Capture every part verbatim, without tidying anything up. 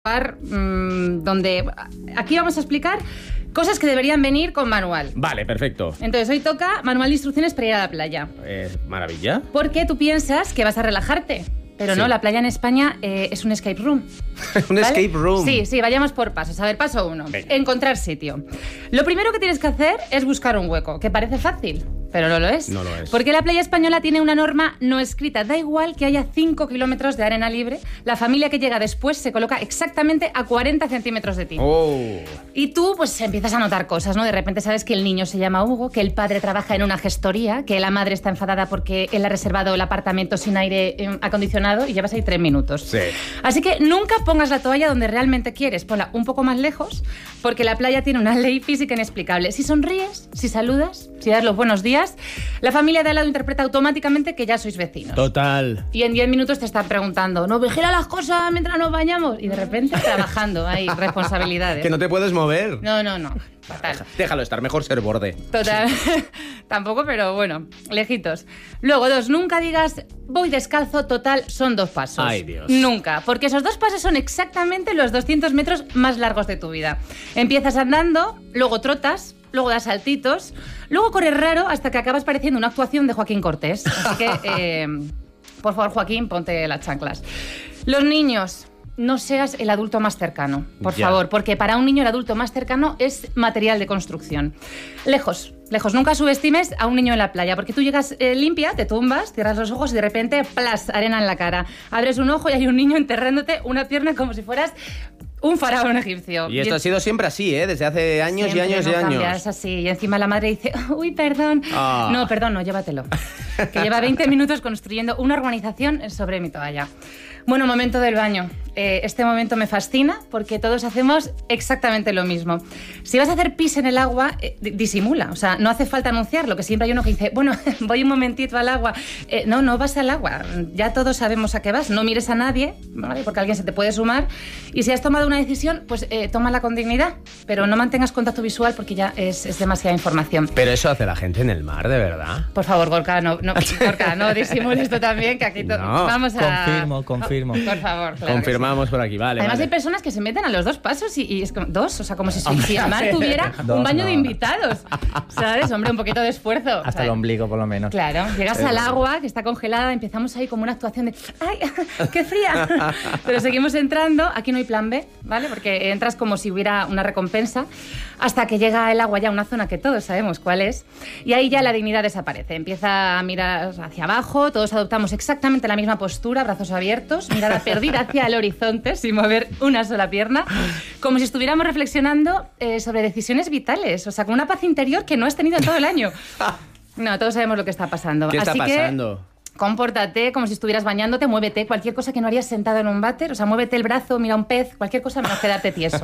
Mmm, donde aquí vamos a explicar cosas que deberían venir con manual. Vale, perfecto. Entonces hoy toca manual de instrucciones para ir a la playa. Eh, maravilla. Porque tú piensas que vas a relajarte, pero sí. No, la playa en España eh, es un escape room. ¿Un ¿vale? escape room? Sí, sí, vayamos por pasos. A ver, paso uno. Venga. Encontrar sitio. Lo primero que tienes que hacer es buscar un hueco, que parece fácil, pero no lo es. No lo es. Porque la playa española tiene una norma no escrita. Da igual que haya cinco kilómetros de arena libre, la familia que llega después se coloca exactamente a cuarenta centímetros de ti. Oh. Y tú, pues, empiezas a notar cosas, ¿no? De repente sabes que el niño se llama Hugo, que el padre trabaja en una gestoría, que la madre está enfadada porque él ha reservado el apartamento sin aire eh, acondicionado y llevas ahí tres minutos. Sí. Así que nunca pongas la toalla donde realmente quieres. Ponla un poco más lejos, porque la playa tiene una ley física inexplicable. Si sonríes, si saludas, si das los buenos días, la familia de al lado interpreta automáticamente que ya sois vecinos. Total. Y en diez minutos te están preguntando, ¿nos vigila las cosas mientras nos bañamos? Y de repente trabajando, hay responsabilidades. Que no te puedes mover. No, no, no. Total. Déjalo estar, mejor ser borde. Total. Tampoco, pero bueno, lejitos. Luego, dos, nunca digas voy descalzo, total, son dos pasos. Ay, Dios. Nunca, porque esos dos pasos son exactamente los doscientos metros más largos de tu vida. Empiezas andando, luego trotas, luego das saltitos, luego corres raro hasta que acabas pareciendo una actuación de Joaquín Cortés. Así que, eh, por favor, Joaquín, ponte las chanclas. Los niños... No seas el adulto más cercano, por ya. favor, porque para un niño el adulto más cercano es material de construcción. Lejos, lejos, nunca subestimes a un niño en la playa, porque tú llegas eh, limpia, te tumbas, cierras los ojos y de repente, ¡plas!, arena en la cara. Abres un ojo y hay un niño enterrándote una pierna como si fueras un faraón egipcio. Y esto y ha sido siempre así, ¿eh? Desde hace años siempre, y años no y años. Cambia, es así. Y encima la madre dice, uy, perdón. Ah. No, perdón, no, llévatelo. Que lleva veinte minutos construyendo una urbanización sobre mi toalla. Bueno, momento del baño. Eh, este momento me fascina porque todos hacemos exactamente lo mismo. Si vas a hacer pis en el agua, eh, disimula. O sea, no hace falta anunciarlo, que siempre hay uno que dice, bueno, voy un momentito al agua. Eh, no, no vas al agua. Ya todos sabemos a qué vas. No mires a nadie, ¿vale? Porque alguien se te puede sumar. Y si has tomado una decisión, pues eh, tómala con dignidad. Pero no mantengas contacto visual porque ya es, es demasiada información. Pero eso hace la gente en el mar, ¿de verdad? Por favor, Gorka, no, no, Gorka, no disimules tú también, que aquí to- No. vamos a... Confirmo, confirmo. Por favor, claro. Confirmamos por aquí, vale. Además vale. hay personas que se meten a los dos pasos y, y es como, dos, o sea, como si, si el mar tuviera Dos, un baño no. de invitados, ¿sabes? Hombre, un poquito de esfuerzo. Hasta ¿sabes? el ombligo, por lo menos. Claro, llegas Pero al bueno. agua, que está congelada, empezamos ahí como una actuación de ¡ay, qué fría! Pero seguimos entrando, aquí no hay plan B, ¿vale? Porque entras como si hubiera una recompensa, hasta que llega el agua ya a una zona que todos sabemos cuál es, y ahí ya la dignidad desaparece. Empieza a mirar hacia abajo, todos adoptamos exactamente la misma postura, brazos abiertos, mirada perdida hacia el horizonte, sin mover una sola pierna, como si estuviéramos reflexionando eh, sobre decisiones vitales, o sea, con una paz interior que no has tenido en todo el año. No, todos sabemos lo que está pasando. ¿Qué está Así pasando? Que compórtate como si estuvieras bañándote, muévete, cualquier cosa que no harías sentado en un váter, o sea, muévete el brazo, mira un pez, cualquier cosa menos quedarte tieso.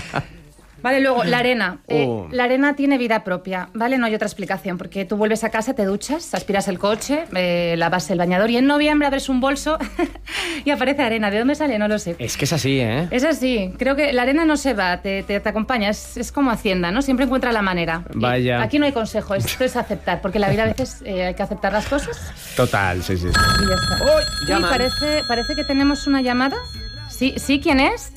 Vale, luego, la arena. Eh, Oh. La arena tiene vida propia, ¿vale? No hay otra explicación, porque tú vuelves a casa, te duchas, aspiras el coche, eh, lavas el bañador y en noviembre abres un bolso y aparece arena. ¿De dónde sale? No lo sé. Es que es así, ¿eh? Es así, creo que la arena no se va, te, te, te acompaña, es, es como Hacienda, ¿no? Siempre encuentra la manera. Y Vaya. aquí no hay consejo, esto es aceptar, porque en la vida a veces eh, hay que aceptar las cosas Total, sí, sí. sí. y ya está. ¡Uy! Uy, Llaman. parece, parece que tenemos una llamada. Sí, sí, ¿quién es?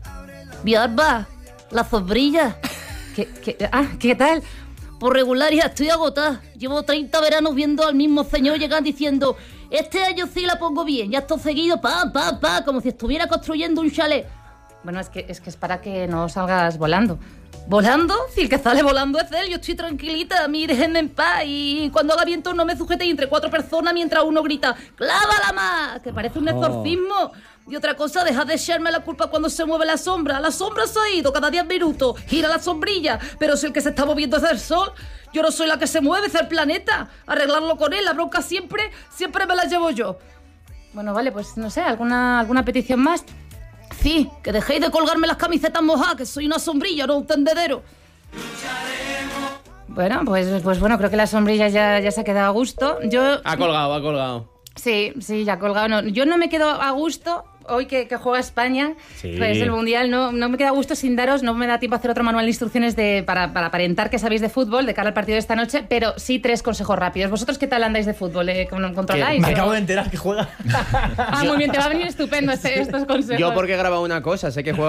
Biarba, la sombrilla. ¿Qué, qué, ah, ¿qué tal? Por regular ya estoy agotada. Llevo treinta veranos viendo al mismo señor llegar diciendo este año sí la pongo bien. Ya estoy seguido, pa, pa, pa, como si estuviera construyendo un chalet. Bueno, es que, es que es para que no salgas volando. ¿Volando? Si el que sale volando es él, yo estoy tranquilita, a mí déjenme en paz. Y cuando haga viento no me sujetéis entre cuatro personas mientras uno grita ¡clávala más! Que parece un exorcismo. Y otra cosa, dejad de echarme la culpa cuando se mueve la sombra. La sombra se ha ido cada diez minutos, gira la sombrilla. Pero si el que se está moviendo es el sol, yo no soy la que se mueve, es el planeta. Arreglarlo con él, la bronca siempre, siempre me la llevo yo. Bueno, vale, pues no sé, ¿alguna, alguna petición más? Sí, que dejéis de colgarme las camisetas mojadas, que soy una sombrilla, no un tendedero. Bueno, pues, pues bueno, creo que la sombrilla ya, ya se ha quedado a gusto. Yo... Ha colgado, ha colgado. Sí, sí, ya ha colgado. No, yo no me quedo a gusto hoy que, que juega España, Sí. pues el Mundial, no, no me queda gusto sin daros, no me da tiempo a hacer otro manual de instrucciones de, para, para aparentar que sabéis de fútbol de cara al partido de esta noche, pero sí tres consejos rápidos. ¿Vosotros qué tal andáis de fútbol? ¿Eh? ¿Controláis? Me o- acabo de enterar que juega. Ah, muy bien, te va a venir estupendo este- estos consejos. Yo porque he grabado una cosa, sé que juega